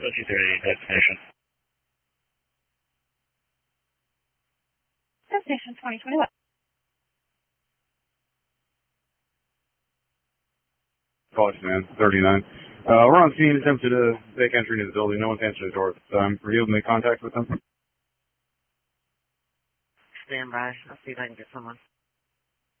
230, destination. Destination 2021. College man, 39. We're on scene, attempted to make entry into the building. No one's answered the door at this time. Were you able to make contact with them? Stand by. I'll see if I can get someone.